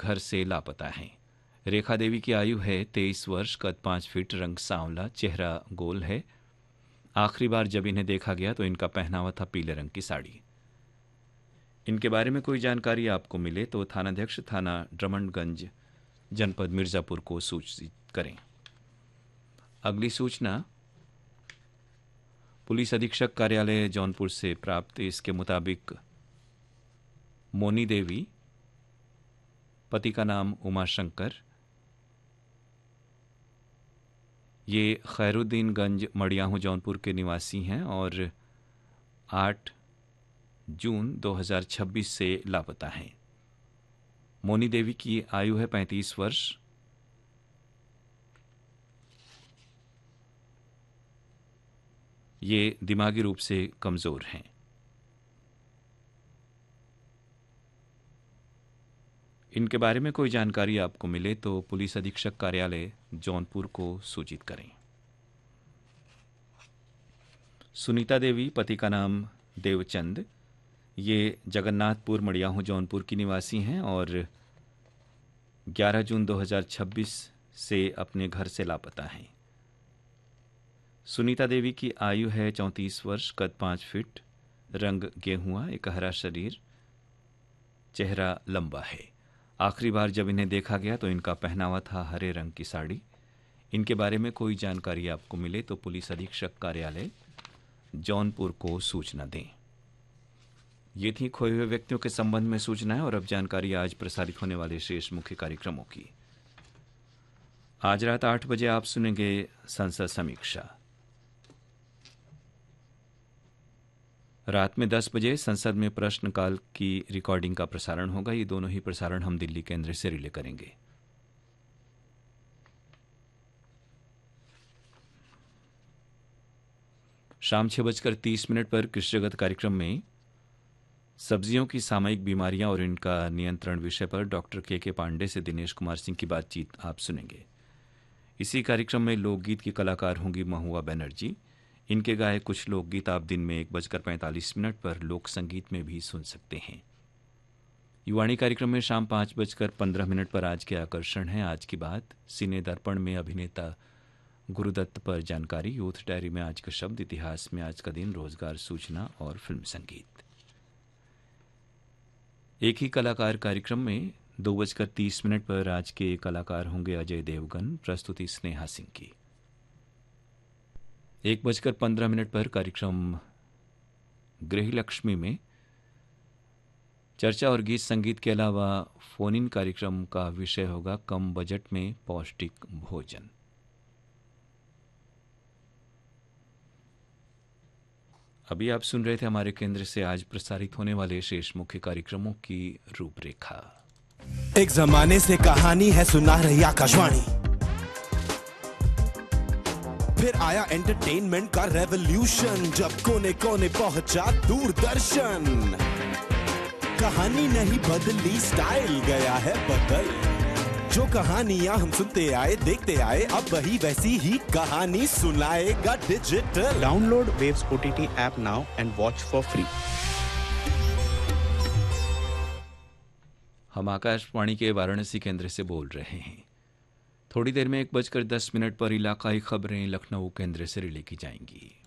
घर से लापता हैं। रेखा देवी की आयु है 23 वर्ष, कद 5 फीट, रंग सांवला, चेहरा गोल है। आखिरी बार जब इन्हें देखा गया तो इनका पहनावा था पीले रंग की साड़ी। इनके बारे में कोई जानकारी आपको मिले तो थानाध्यक्ष थाना ड्रमंडगंज जनपद मिर्जापुर को सूचित करें। अगली सूचना पुलिस अधीक्षक कार्यालय जौनपुर से प्राप्त। इसके मुताबिक मोनी देवी, पति का नाम उमाशंकर, ये खैरुद्दीनगंज मड़ियाहू जौनपुर के निवासी हैं और 8 जून 2026 से लापता हैं। मोनी देवी की आयु है 35 वर्ष। ये दिमागी रूप से कमजोर हैं। इनके बारे में कोई जानकारी आपको मिले तो पुलिस अधीक्षक कार्यालय जौनपुर को सूचित करें। सुनीता देवी, पति का नाम देवचंद, ये जगन्नाथपुर मड़ियाहू जौनपुर की निवासी हैं और 11 जून 2026 से अपने घर से लापता हैं। सुनीता देवी की आयु है 34 वर्ष, कद 5 फीट, रंग गेहुआ, एक हरा शरीर, चेहरा लंबा है। आखिरी बार जब इन्हें देखा गया तो इनका पहनावा था हरे रंग की साड़ी। इनके बारे में कोई जानकारी आपको मिले तो पुलिस अधीक्षक कार्यालय जौनपुर को सूचना दें। ये थी खोए हुए व्यक्तियों के संबंध में सूचनाएं। और अब जानकारी आज प्रसारित होने वाले शेष मुख्य कार्यक्रमों की। आज रात 8 बजे आप सुनेंगे संसद समीक्षा। रात में 10 बजे संसद में प्रश्नकाल की रिकॉर्डिंग का प्रसारण होगा। ये दोनों ही प्रसारण हम दिल्ली केंद्र से रिले करेंगे। शाम 6:30 पर कृषि जगत कार्यक्रम में सब्जियों की सामयिक बीमारियां और इनका नियंत्रण विषय पर डॉक्टर के पांडे से दिनेश कुमार सिंह की बातचीत आप सुनेंगे। इसी कार्यक्रम में लोकगीत की कलाकार होंगी महुआ बनर्जी। इनके गाए कुछ लोकगीत आप दिन में 1:45 पर लोक संगीत में भी सुन सकते हैं। युवाणी कार्यक्रम में शाम 5:15 पर आज के आकर्षण है आज की बात। सिने दर्पण में अभिनेता गुरुदत्त पर जानकारी। यूथ डायरी में आज का शब्द, इतिहास में आज का दिन, रोजगार सूचना और फिल्म संगीत। एक ही कलाकार कार्यक्रम में 2:30 पर आज के कलाकार होंगे अजय देवगन, प्रस्तुति स्नेहा सिंह की। 1:15 पर कार्यक्रम गृहलक्ष्मी में चर्चा और गीत संगीत के अलावा फोन इन कार्यक्रम का विषय होगा कम बजट में पौष्टिक भोजन। अभी आप सुन रहे थे हमारे केंद्र से आज प्रसारित होने वाले शेष मुख्य कार्यक्रमों की रूपरेखा। एक जमाने से कहानी है सुना रही आकाशवाणी, फिर आया एंटरटेनमेंट का रेवोल्यूशन, जब कोने कोने पहुंचा दूरदर्शन। कहानी नहीं बदली, स्टाइल गया है बदल। जो कहानियां हम सुनते आए देखते आए, अब वही वैसी ही कहानी सुनाएगा digital. Download waves OTT app now and watch for free. हम आकाशवाणी के वाराणसी केंद्र से बोल रहे हैं। थोड़ी देर में 1:10 पर इलाकाई खबरें लखनऊ केंद्र से रिले की जाएंगी।